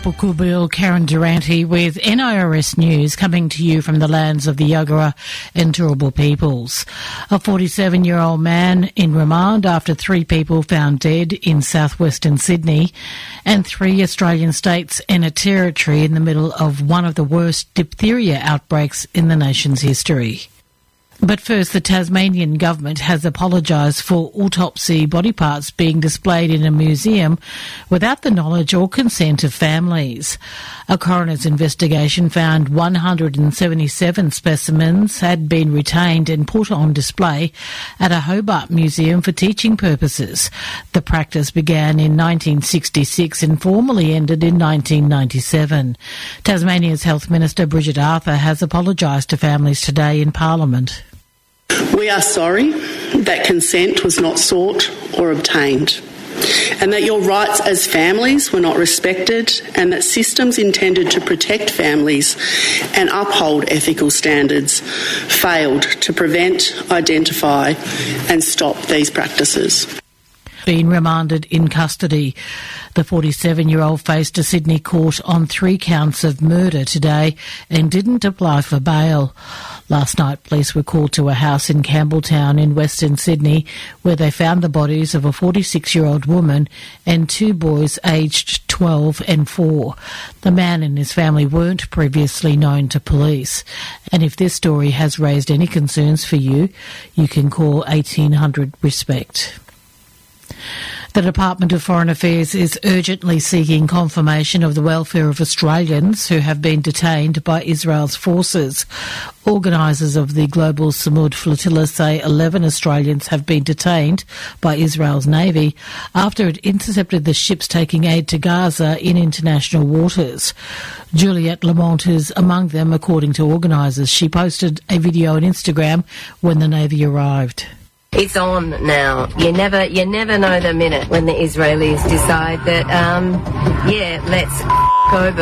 Kabil, Karen Durante with NIRS News, coming to you from the lands of the Yagara and Turrbal peoples. A 47-year-old man in remand after 3 people found dead in southwestern Sydney, and 3 Australian states and a territory in the middle of one of the worst diphtheria outbreaks in the nation's history. But first, the Tasmanian government has apologised for autopsy body parts being displayed in a museum without the knowledge or consent of families. A coroner's investigation found 177 specimens had been retained and put on display at a Hobart museum for teaching purposes. The practice began in 1966 and formally ended in 1997. Tasmania's Health Minister Bridget Arthur has apologised to families today in Parliament. We are sorry that consent was not sought or obtained, and that your rights as families were not respected, and that systems intended to protect families and uphold ethical standards failed to prevent, identify and stop these practices. Been remanded in custody. The 47-year-old faced a Sydney court on 3 counts of murder today and didn't apply for bail. Last night, police were called to a house in Campbelltown in Western Sydney where they found the bodies of a 46-year-old woman and 2 boys aged 12 and 4. The man and his family weren't previously known to police. And if this story has raised any concerns for you, you can call 1800 RESPECT. The Department of Foreign Affairs is urgently seeking confirmation of the welfare of Australians who have been detained by Israel's forces. Organisers of the Global Samud Flotilla say 11 Australians have been detained by Israel's Navy after it intercepted the ships taking aid to Gaza in international waters. Juliette Lamont is among them, according to organisers. She posted a video on Instagram when the Navy arrived. It's on now. You never know the minute when the Israelis decide that, let's go.